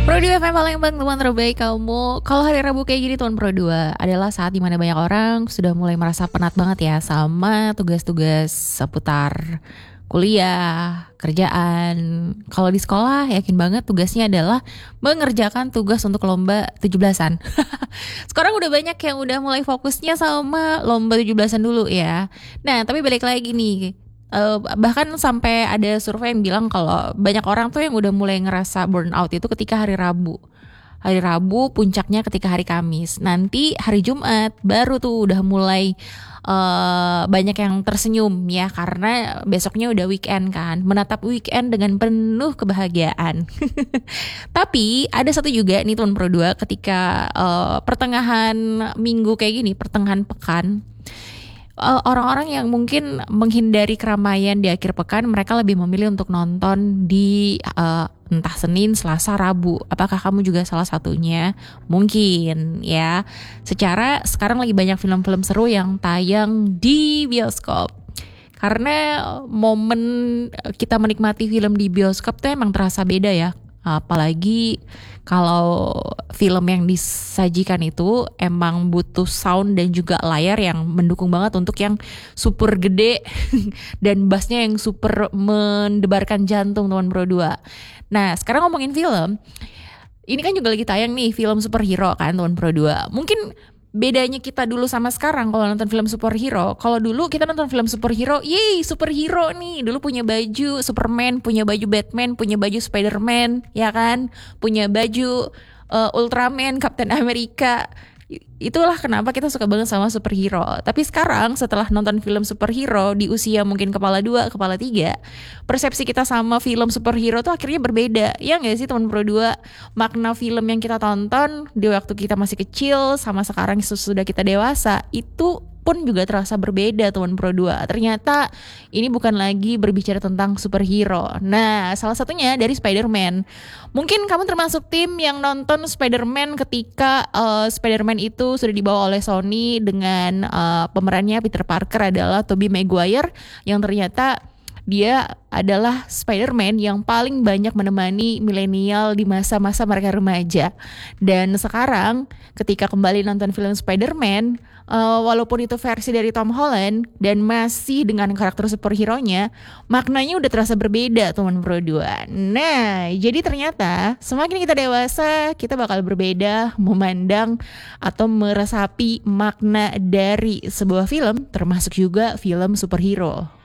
Pro 2 FM Palembang, teman terbaik kamu. Kalau hari Rabu kayak gini teman Pro 2 adalah saat dimana banyak orang sudah mulai merasa penat banget ya sama tugas-tugas seputar kuliah, kerjaan. Kalau di sekolah yakin banget tugasnya adalah mengerjakan tugas untuk lomba 17-an. Sekarang udah banyak yang udah mulai fokusnya sama lomba 17-an dulu ya. Nah, tapi balik lagi nih. Bahkan sampai ada survei yang bilang kalau banyak orang tuh yang udah mulai ngerasa burnout itu ketika hari Rabu. Hari Rabu puncaknya ketika hari Kamis. Nanti hari Jumat baru tuh udah mulai banyak yang tersenyum ya karena besoknya udah weekend kan. Menatap weekend dengan penuh kebahagiaan. Tapi ada satu juga nih teman Pro 2 ketika pertengahan minggu kayak gini, pertengahan pekan. Orang-orang yang mungkin menghindari keramaian di akhir pekan, mereka lebih memilih untuk nonton di entah Senin, Selasa, Rabu. Apakah kamu juga salah satunya? Mungkin ya. Secara sekarang lagi banyak film-film seru yang tayang di bioskop. Karena momen kita menikmati film di bioskop tuh emang terasa beda ya. Apalagi kalau film yang disajikan itu emang butuh sound dan juga layar yang mendukung banget untuk yang super gede dan bassnya yang super mendebarkan jantung teman Pro 2. Nah sekarang ngomongin film, ini kan juga lagi tayang nih film superhero kan teman Pro 2. Mungkin bedanya kita dulu sama sekarang kalau nonton film superhero, kalau dulu kita nonton film superhero, yeay superhero nih, dulu punya baju Superman, punya baju Batman, punya baju Spiderman, ya kan, punya baju Ultraman, Captain America. Itulah kenapa kita suka banget sama superhero. Tapi sekarang setelah nonton film superhero di usia mungkin kepala 2, kepala 3, persepsi kita sama film superhero tuh akhirnya berbeda. Ya gak sih teman Pro 2? Makna film yang kita tonton di waktu kita masih kecil sama sekarang sesudah kita dewasa itu pun juga terasa berbeda teman Pro 2. Ternyata ini bukan lagi berbicara tentang superhero. Nah, salah satunya dari Spider-Man. Mungkin kamu termasuk tim yang nonton Spider-Man ketika Spider-Man itu sudah dibawa oleh Sony dengan pemerannya Peter Parker adalah Tobey Maguire yang ternyata dia adalah Spider-Man yang paling banyak menemani milenial di masa-masa mereka remaja. Dan sekarang ketika kembali nonton film Spider-Man, walaupun itu versi dari Tom Holland dan masih dengan karakter superhero-nya, maknanya udah terasa berbeda teman Pro 2. Nah, jadi ternyata semakin kita dewasa, kita bakal berbeda memandang atau meresapi makna dari sebuah film, termasuk juga film superhero.